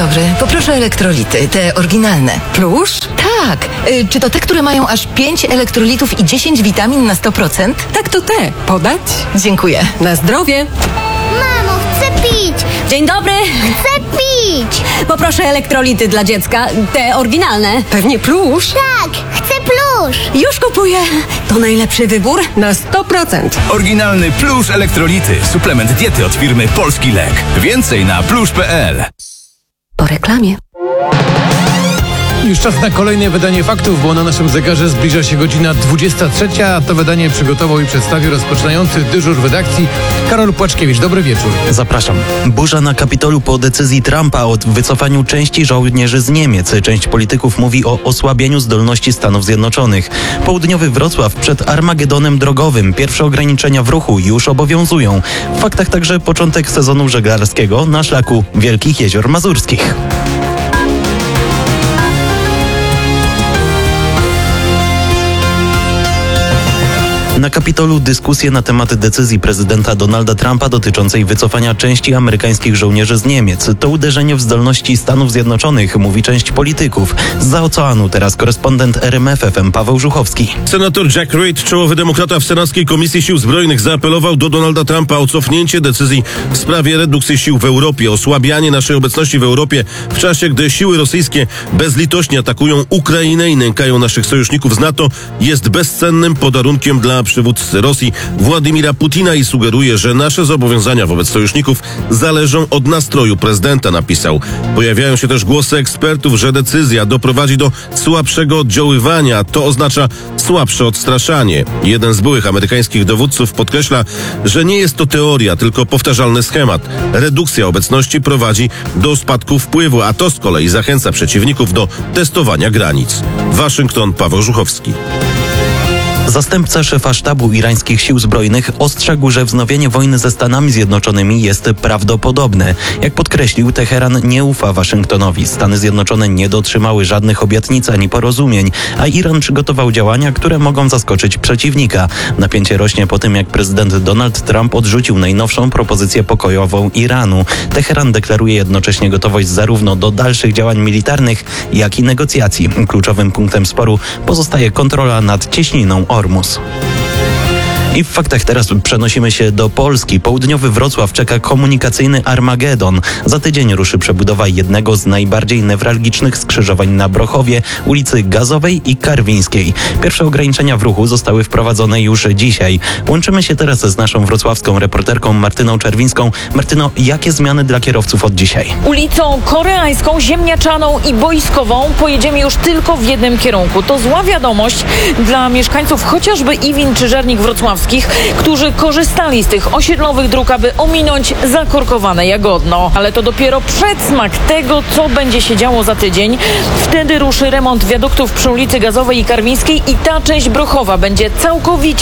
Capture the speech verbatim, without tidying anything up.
dobry, poproszę elektrolity, te oryginalne. Plusz? Tak, y, czy to te, które mają aż pięć elektrolitów i dziesięć witamin na sto procent? Tak, to te. Podać? Dziękuję. Na zdrowie. Mamo, chcę pić! Dzień dobry. Chcę pić! Poproszę elektrolity dla dziecka, te oryginalne. Pewnie plusz? Tak, chcę plusz! Już kupuję. To najlepszy wybór. Na sto procent. Oryginalny Plusz Elektrolity. Suplement diety od firmy Polski Lek. Więcej na plusz kropka pe el. Po reklamie. Już czas na kolejne wydanie faktów, bo na naszym zegarze zbliża się godzina dwudziesta trzecia, a to wydanie przygotował i przedstawił rozpoczynający dyżur w redakcji Karol Płaczkiewicz. Dobry wieczór. Zapraszam. Burza na Kapitolu po decyzji Trumpa o wycofaniu części żołnierzy z Niemiec. Część polityków mówi o osłabieniu zdolności Stanów Zjednoczonych. Południowy Wrocław przed Armagedonem drogowym. Pierwsze ograniczenia w ruchu już obowiązują. W faktach także początek sezonu żeglarskiego na szlaku Wielkich Jezior Mazurskich. Na Kapitolu dyskusje na temat decyzji prezydenta Donalda Trumpa dotyczącej wycofania części amerykańskich żołnierzy z Niemiec. To uderzenie w zdolności Stanów Zjednoczonych, mówi część polityków. Zza oceanu teraz korespondent R M F F M Paweł Żuchowski. Senator Jack Reed, czołowy demokrata w Senackiej Komisji Sił Zbrojnych, zaapelował do Donalda Trumpa o cofnięcie decyzji w sprawie redukcji sił w Europie, osłabianie naszej obecności w Europie w czasie, gdy siły rosyjskie bezlitośnie atakują Ukrainę i nękają naszych sojuszników z NATO, jest bezcennym podarunkiem dla przywódcy Rosji Władimira Putina i sugeruje, że nasze zobowiązania wobec sojuszników zależą od nastroju prezydenta, napisał. Pojawiają się też głosy ekspertów, że decyzja doprowadzi do słabszego oddziaływania, a to oznacza słabsze odstraszanie. Jeden z byłych amerykańskich dowódców podkreśla, że nie jest to teoria, tylko powtarzalny schemat. Redukcja obecności prowadzi do spadku wpływu, a to z kolei zachęca przeciwników do testowania granic. Waszyngton, Paweł Żuchowski. Zastępca szefa sztabu irańskich sił zbrojnych ostrzegł, że wznowienie wojny ze Stanami Zjednoczonymi jest prawdopodobne. Jak podkreślił, Teheran nie ufa Waszyngtonowi. Stany Zjednoczone nie dotrzymały żadnych obietnic ani porozumień, a Iran przygotował działania, które mogą zaskoczyć przeciwnika. Napięcie rośnie po tym, jak prezydent Donald Trump odrzucił najnowszą propozycję pokojową Iranu. Teheran deklaruje jednocześnie gotowość zarówno do dalszych działań militarnych, jak i negocjacji. Kluczowym punktem sporu pozostaje kontrola nad cieśniną Ormus. I w faktach teraz przenosimy się do Polski. Południowy Wrocław czeka komunikacyjny Armagedon. Za tydzień ruszy przebudowa jednego z najbardziej newralgicznych skrzyżowań na Brochowie, ulicy Gazowej i Karwińskiej. Pierwsze ograniczenia w ruchu zostały wprowadzone już dzisiaj. Łączymy się teraz z naszą wrocławską reporterką Martyną Czerwińską. Martyno, jakie zmiany dla kierowców od dzisiaj? Ulicą Koreańską, Ziemniaczaną i Boiskową pojedziemy już tylko w jednym kierunku. To zła wiadomość dla mieszkańców chociażby Iwin czy Żernik Wrocławskich, którzy korzystali z tych osiedlowych dróg, aby ominąć zakorkowane Jagodno. Ale to dopiero przedsmak tego, co będzie się działo za tydzień. Wtedy ruszy remont wiaduktów przy ulicy Gazowej i Karwińskiej i ta część Brochowa będzie całkowicie